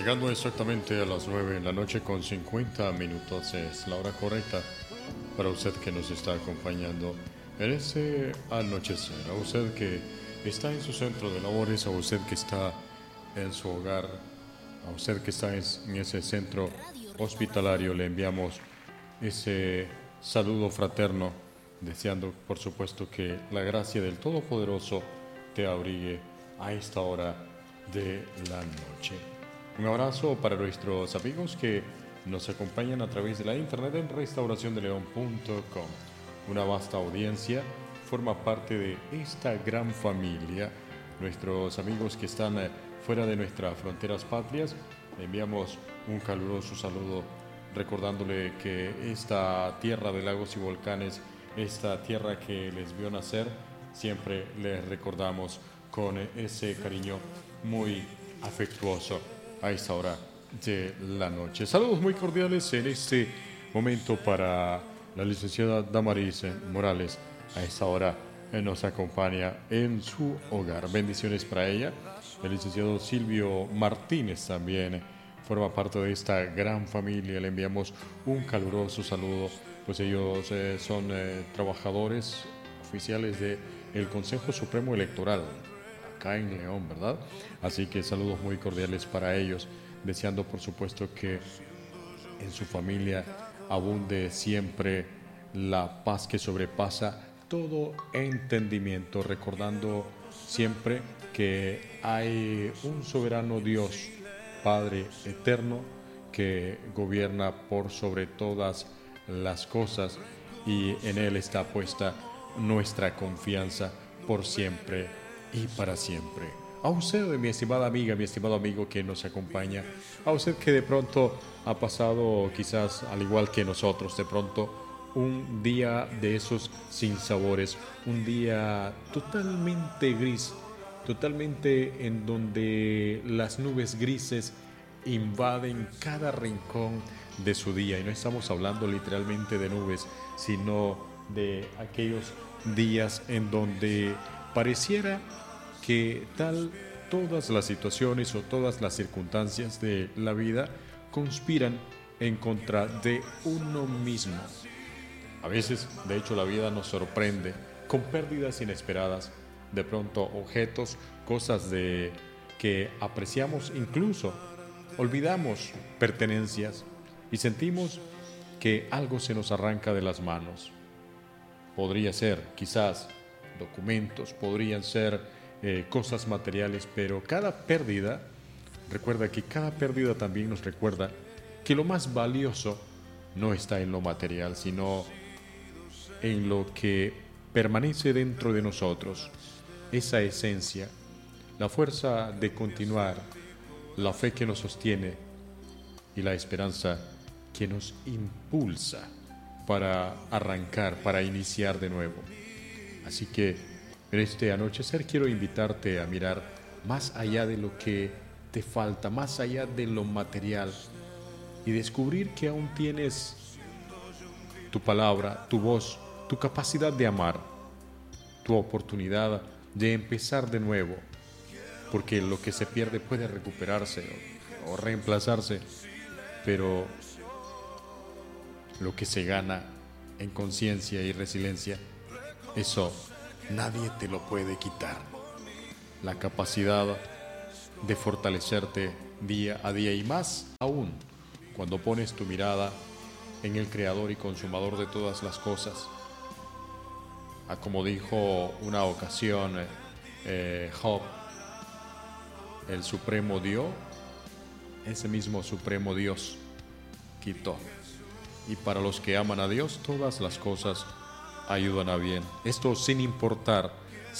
Llegando exactamente a las 9 de la noche con 50 minutos es la hora correcta para usted que nos está acompañando en este anochecer. A usted que está en su centro de labores, a usted que está en su hogar, a usted que está en ese centro hospitalario, le enviamos ese saludo fraterno, deseando por supuesto que la gracia del Todopoderoso te abrigue a esta hora de la noche. Un abrazo para nuestros amigos que nos acompañan a través de la internet en restauraciondeleon.com. Una vasta audiencia forma parte de esta gran familia. Nuestros amigos que están fuera de nuestras fronteras patrias, le enviamos un caluroso saludo recordándole que esta tierra de lagos y volcanes, esta tierra que les vio nacer, siempre les recordamos con ese cariño muy afectuoso a esta hora de la noche. Saludos muy cordiales en este momento para la licenciada Damaris Morales. A esta hora nos acompaña en su hogar. Bendiciones para ella. El licenciado Silvio Martínez también forma parte de esta gran familia. Le enviamos un caluroso saludo, pues ellos son trabajadores oficiales del Consejo Supremo Electoral acá en León, ¿verdad? Así que saludos muy cordiales para ellos, deseando por supuesto que en su familia abunde siempre la paz que sobrepasa todo entendimiento, recordando siempre que hay un soberano Dios, Padre eterno, que gobierna por sobre todas las cosas y en Él está puesta nuestra confianza por siempre y para siempre. A usted, mi estimada amiga, mi estimado amigo que nos acompaña, a usted que de pronto ha pasado quizás al igual que nosotros, de pronto un día de esos sinsabores, un día totalmente gris, totalmente en donde las nubes grises invaden cada rincón de su día. Y no estamos hablando literalmente de nubes, sino de aquellos días en donde pareciera que todas las situaciones o todas las circunstancias de la vida conspiran en contra de uno mismo. A veces, de hecho, la vida nos sorprende con pérdidas inesperadas, de pronto objetos, cosas que apreciamos, incluso olvidamos pertenencias y sentimos que algo se nos arranca de las manos. Podría ser, quizás, documentos, podrían ser cosas materiales, pero cada pérdida, recuerda que cada pérdida también nos recuerda que lo más valioso no está en lo material, sino en lo que permanece dentro de nosotros, esa esencia, la fuerza de continuar, la fe que nos sostiene y la esperanza que nos impulsa para arrancar, para iniciar de nuevo. Así que en este anochecer quiero invitarte a mirar más allá de lo que te falta, más allá de lo material y descubrir que aún tienes tu palabra, tu voz, tu capacidad de amar, tu oportunidad de empezar de nuevo, porque lo que se pierde puede recuperarse o reemplazarse, pero lo que se gana en conciencia y resiliencia, eso nadie te lo puede quitar. La capacidad de fortalecerte día a día y más aún cuando pones tu mirada en el Creador y Consumador de todas las cosas. Como dijo una ocasión Job, el Supremo dio, ese mismo Supremo Dios quitó. Y para los que aman a Dios, todas las cosas ayudan a bien. Esto sin importar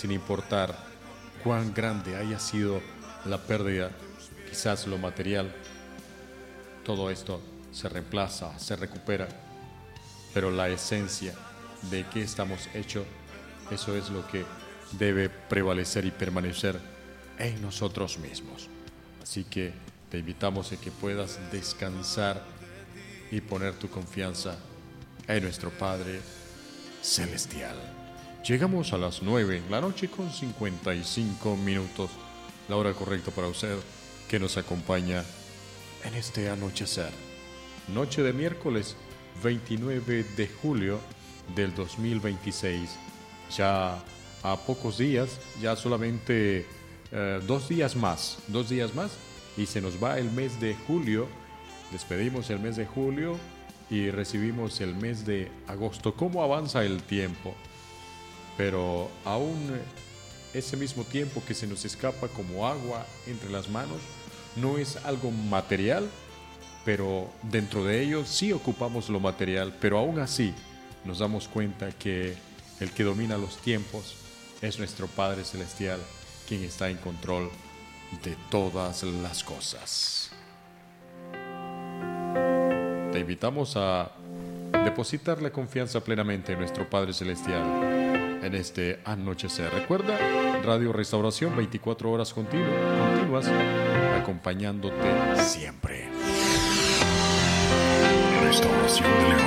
cuán grande haya sido la pérdida, quizás lo material, todo esto se reemplaza, se recupera, pero la esencia de qué estamos hechos, eso es lo que debe prevalecer y permanecer en nosotros mismos. Así que te invitamos a que puedas descansar y poner tu confianza en nuestro Padre Celestial. Llegamos a las 9 de la noche con 55 minutos, la hora correcta para usted que nos acompaña en este anochecer. Noche de miércoles 29 de julio del 2026. Ya a pocos días, ya solamente 2 días más y se nos va el mes de julio. Despedimos el mes de julio y recibimos el mes de agosto. ¿Cómo avanza el tiempo? Pero aún ese mismo tiempo que se nos escapa como agua entre las manos no es algo material, pero dentro de ello sí ocupamos lo material, pero aún así nos damos cuenta que el que domina los tiempos es nuestro Padre Celestial, quien está en control de todas las cosas. Te invitamos a depositar la confianza plenamente en nuestro Padre Celestial en este anochecer. Recuerda, Radio Restauración, 24 horas continuas, acompañándote siempre. Restauración del